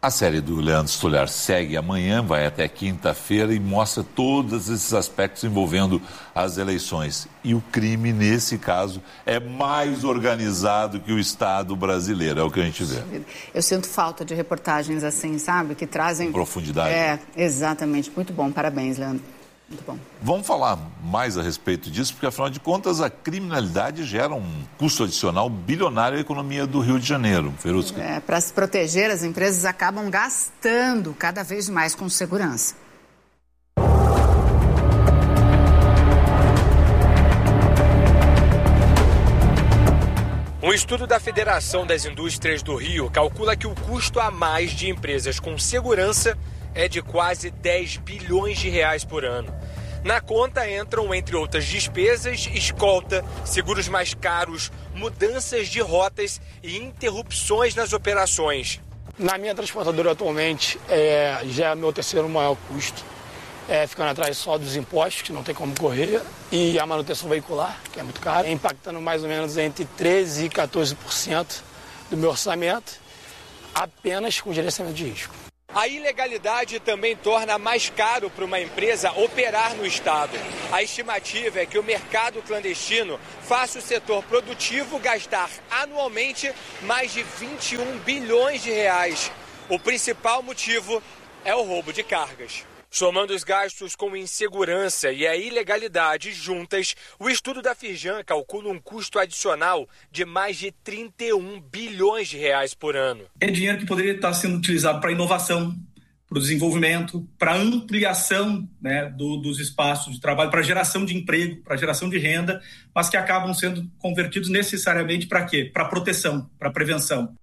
A série do Leandro Stolhar segue amanhã, vai até quinta-feira e mostra todos esses aspectos envolvendo as eleições. E o crime, nesse caso, é mais organizado que o Estado brasileiro, é o que a gente vê. Eu sinto falta de reportagens assim, sabe? Que trazem... Profundidade. Exatamente. Muito bom. Parabéns, Leandro. Muito bom. Vamos falar mais a respeito disso, porque, afinal de contas, a criminalidade gera um custo adicional bilionário à economia do Rio de Janeiro. Verusca. Para se proteger, as empresas acabam gastando cada vez mais com segurança. Um estudo da Federação das Indústrias do Rio calcula que o custo a mais de empresas com segurança é de quase 10 bilhões de reais por ano. Na conta entram, entre outras despesas, escolta, seguros mais caros, mudanças de rotas e interrupções nas operações. Na minha transportadora atualmente, já é meu terceiro maior custo, ficando atrás só dos impostos, que não tem como correr, e a manutenção veicular, que é muito cara, impactando mais ou menos entre 13% e 14% do meu orçamento, apenas com gerenciamento de risco. A ilegalidade também torna mais caro para uma empresa operar no estado. A estimativa é que o mercado clandestino faça o setor produtivo gastar anualmente mais de 21 bilhões de reais. O principal motivo é o roubo de cargas. Somando os gastos com insegurança e a ilegalidade juntas, o estudo da Firjan calcula um custo adicional de mais de 31 bilhões de reais por ano. É dinheiro que poderia estar sendo utilizado para inovação, para o desenvolvimento, para ampliação, né, dos espaços de trabalho, para geração de emprego, para geração de renda, mas que acabam sendo convertidos necessariamente para quê? Para proteção, para prevenção.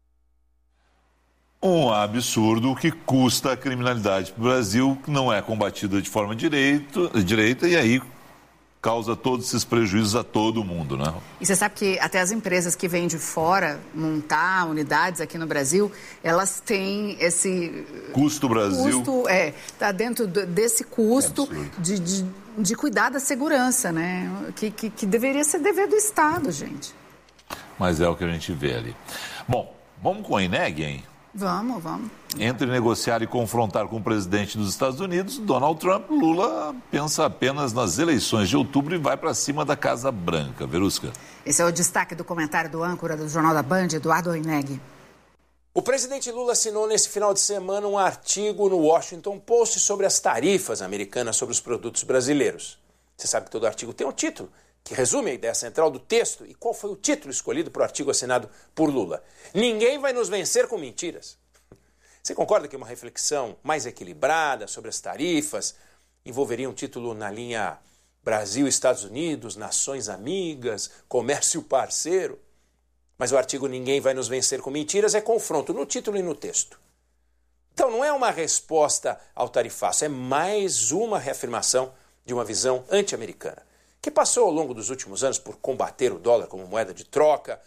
Um absurdo que custa a criminalidade para o Brasil, que não é combatida de forma direita e aí causa todos esses prejuízos a todo mundo, né? E você sabe que até as empresas que vêm de fora montar unidades aqui no Brasil, elas têm esse... Custo Brasil. Está dentro desse custo de cuidar da segurança, né? Que deveria ser dever do Estado, gente. Mas é o que a gente vê ali. Bom, vamos com a INEG, hein? Vamos. Entre negociar e confrontar com o presidente dos Estados Unidos, Donald Trump, Lula pensa apenas nas eleições de outubro e vai para cima da Casa Branca. Verusca. Esse é o destaque do comentário do âncora do Jornal da Band, Eduardo Oineg. O presidente Lula assinou nesse final de semana um artigo no Washington Post sobre as tarifas americanas sobre os produtos brasileiros. Você sabe que todo artigo tem um título que resume a ideia central do texto. E qual foi o título escolhido para o artigo assinado por Lula? Ninguém vai nos vencer com mentiras. Você concorda que uma reflexão mais equilibrada sobre as tarifas envolveria um título na linha Brasil, Estados Unidos, nações amigas, comércio parceiro? Mas o artigo Ninguém vai nos vencer com mentiras é confronto no título e no texto. Então não é uma resposta ao tarifaço, é mais uma reafirmação de uma visão anti-americana, que passou ao longo dos últimos anos por combater o dólar como moeda de troca,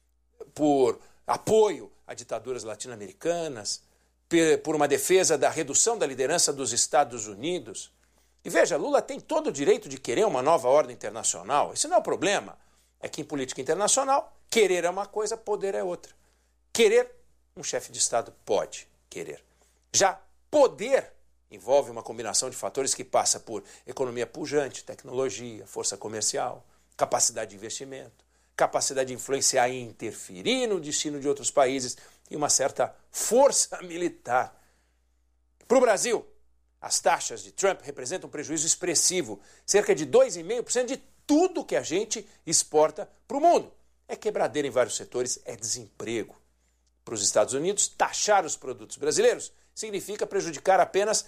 por apoio a ditaduras latino-americanas, por uma defesa da redução da liderança dos Estados Unidos. E veja, Lula tem todo o direito de querer uma nova ordem internacional. Esse não é o problema. É que em política internacional, querer é uma coisa, poder é outra. Querer, um chefe de Estado pode querer. Já poder envolve uma combinação de fatores que passa por economia pujante, tecnologia, força comercial, capacidade de investimento, capacidade de influenciar e interferir no destino de outros países e uma certa força militar. Para o Brasil, as taxas de Trump representam um prejuízo expressivo, cerca de 2,5% de tudo que a gente exporta para o mundo. É quebradeira em vários setores, é desemprego. Para os Estados Unidos, taxar os produtos brasileiros significa prejudicar apenas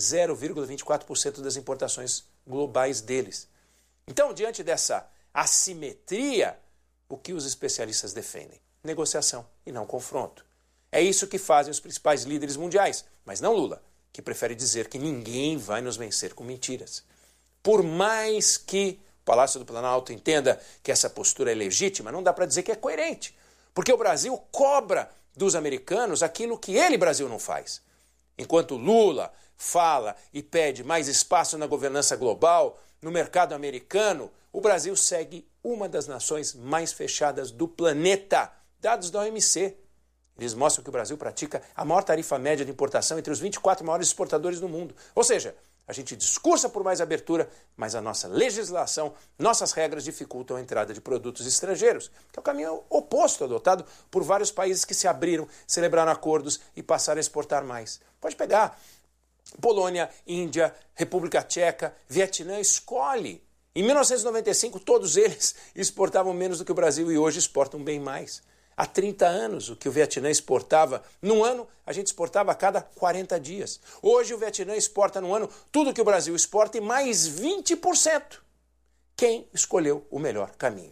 0,24% das importações globais deles. Então, diante dessa assimetria, o que os especialistas defendem? Negociação e não confronto. É isso que fazem os principais líderes mundiais, mas não Lula, que prefere dizer que ninguém vai nos vencer com mentiras. Por mais que o Palácio do Planalto entenda que essa postura é legítima, não dá para dizer que é coerente, porque o Brasil cobra dos americanos aquilo que ele, Brasil, não faz. Enquanto Lula fala e pede mais espaço na governança global, no mercado americano, o Brasil segue uma das nações mais fechadas do planeta, dados da OMC. Eles mostram que o Brasil pratica a maior tarifa média de importação entre os 24 maiores exportadores do mundo. Ou seja, a gente discursa por mais abertura, mas a nossa legislação, nossas regras dificultam a entrada de produtos estrangeiros, que é o caminho oposto adotado por vários países que se abriram, celebraram acordos e passaram a exportar mais. Pode pegar Polônia, Índia, República Tcheca, Vietnã, escolhe. Em 1995, todos eles exportavam menos do que o Brasil e hoje exportam bem mais. Há 30 anos, o que o Vietnã exportava num ano, a gente exportava a cada 40 dias. Hoje, o Vietnã exporta num ano tudo que o Brasil exporta e mais 20%. Quem escolheu o melhor caminho?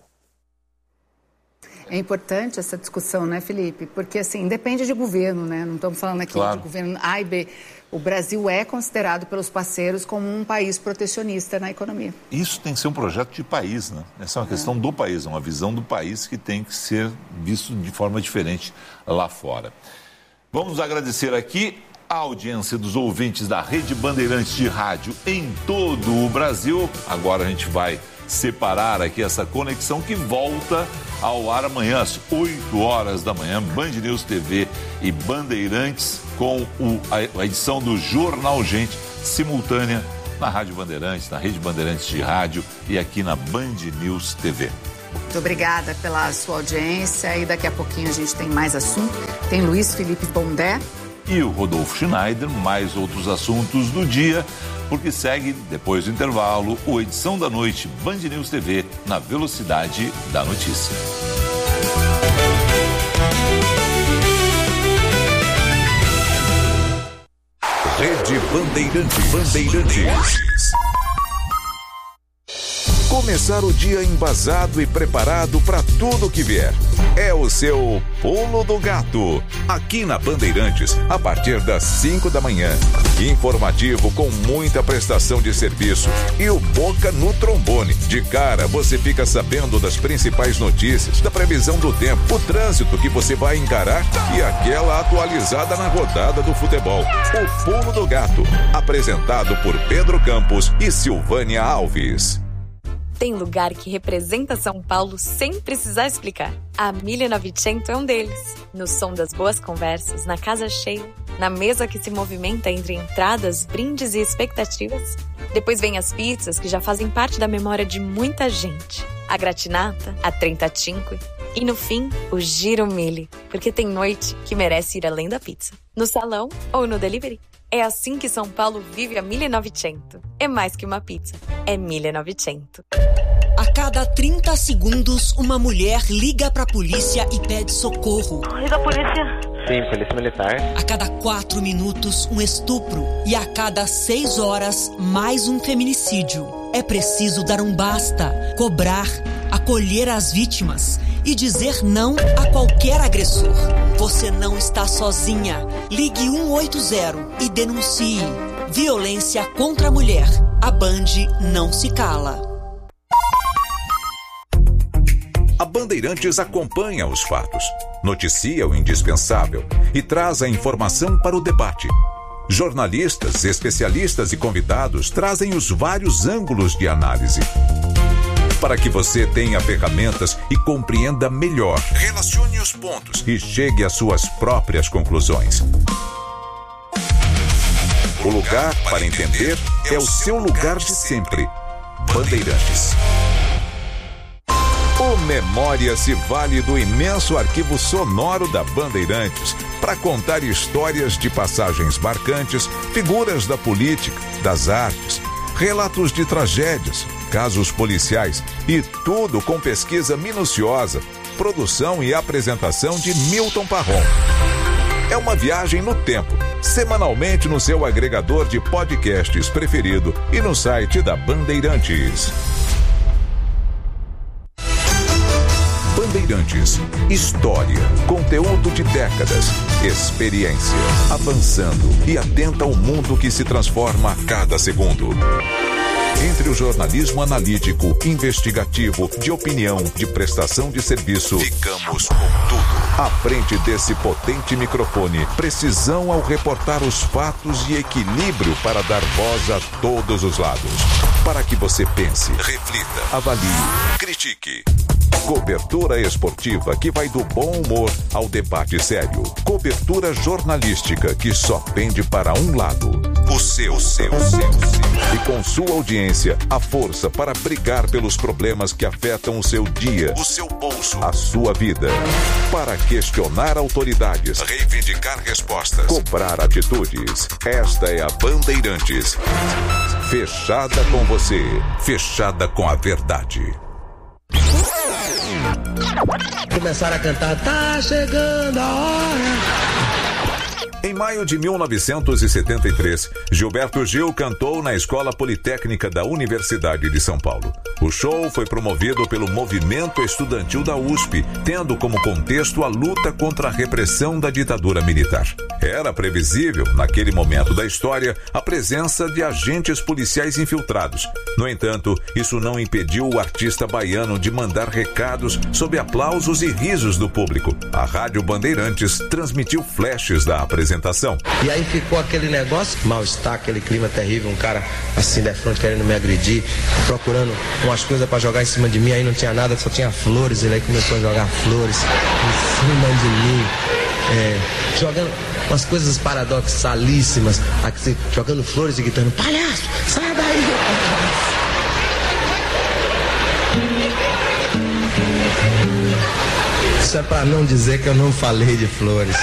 É importante essa discussão, né, Felipe? Porque, assim, depende de governo, né? Não estamos falando aqui de governo A e B. O Brasil é considerado pelos parceiros como um país protecionista na economia. Isso tem que ser um projeto de país, né? Essa é uma questão do país, uma visão do país que tem que ser visto de forma diferente lá fora. Vamos agradecer aqui a audiência dos ouvintes da Rede Bandeirantes de Rádio em todo o Brasil. Agora a gente vai separar aqui essa conexão que volta ao ar amanhã às 8 horas da manhã, Band News TV e Bandeirantes com a edição do Jornal Gente, simultânea na Rádio Bandeirantes, na Rede Bandeirantes de Rádio e aqui na Band News TV. Muito obrigada pela sua audiência e daqui a pouquinho a gente tem mais assunto. Tem Luiz Felipe Pondé e o Rodolfo Schneider, mais outros assuntos do dia, porque segue, depois do intervalo, o Edição da Noite Band News TV na velocidade da notícia. Rede Bandeirantes. Começar o dia embasado e preparado para tudo que vier. É o seu Pulo do Gato. Aqui na Bandeirantes, a partir das 5 da manhã. Informativo com muita prestação de serviço. E o Boca no trombone. De cara, você fica sabendo das principais notícias, da previsão do tempo, o trânsito que você vai encarar e aquela atualizada na rodada do futebol. O Pulo do Gato. Apresentado por Pedro Campos e Silvânia Alves. Tem lugar que representa São Paulo sem precisar explicar. A 1900 é um deles. No som das boas conversas, na casa cheia, na mesa que se movimenta entre entradas, brindes e expectativas. Depois vem as pizzas que já fazem parte da memória de muita gente. A gratinata, a trentacinque e no fim, o giro mille, porque tem noite que merece ir além da pizza. No salão ou no delivery. É assim que São Paulo vive a 1900. É mais que uma pizza, é 1900. A cada 30 segundos, uma mulher liga pra polícia e pede socorro. E da polícia? Sim, polícia militar. A cada 4 minutos, um estupro. E a cada 6 horas, mais um feminicídio. É preciso dar um basta, cobrar, acolher as vítimas e dizer não a qualquer agressor. Você não está sozinha. Ligue 180 e denuncie. Violência contra a mulher. A Band não se cala. A Bandeirantes acompanha os fatos, noticia o indispensável e traz a informação para o debate. Jornalistas, especialistas e convidados trazem os vários ângulos de análise. Para que você tenha ferramentas e compreenda melhor, relacione os pontos e chegue às suas próprias conclusões. O lugar para entender é o seu lugar de sempre. Bandeirantes. O Memória se vale do imenso arquivo sonoro da Bandeirantes para contar histórias de passagens marcantes, figuras da política, das artes, relatos de tragédias, casos policiais e tudo com pesquisa minuciosa, produção e apresentação de Milton Parron. É uma viagem no tempo, semanalmente no seu agregador de podcasts preferido e no site da Bandeirantes. Bandeirantes. História, conteúdo de décadas, experiência, avançando e atenta ao mundo que se transforma a cada segundo. Entre o jornalismo analítico, investigativo, de opinião, de prestação de serviço, ficamos com tudo. À frente desse potente microfone, precisão ao reportar os fatos e equilíbrio para dar voz a todos os lados. Para que você pense, reflita, avalie, critique. Cobertura esportiva que vai do bom humor ao debate sério. Cobertura jornalística que só pende para um lado. O seu. E com sua audiência, a força para brigar pelos problemas que afetam o seu dia, o seu bolso, a sua vida. Para questionar autoridades, reivindicar respostas, cobrar atitudes. Esta é a Bandeirantes. Fechada com você, fechada com a verdade. Começaram a cantar, tá chegando a hora. Em maio de 1973, Gilberto Gil cantou na Escola Politécnica da Universidade de São Paulo. O show foi promovido pelo movimento estudantil da USP, tendo como contexto a luta contra a repressão da ditadura militar. Era previsível, naquele momento da história, a presença de agentes policiais infiltrados. No entanto, isso não impediu o artista baiano de mandar recados sob aplausos e risos do público. A Rádio Bandeirantes transmitiu flashes da apresentação. E aí ficou aquele negócio, mal-estar, aquele clima terrível, um cara assim de frente querendo me agredir, procurando umas coisas pra jogar em cima de mim, aí não tinha nada, só tinha flores, ele aí começou a jogar flores em cima de mim, jogando umas coisas paradoxalíssimas, assim, jogando flores e gritando, palhaço, sai daí! Isso é pra não dizer que eu não falei de flores.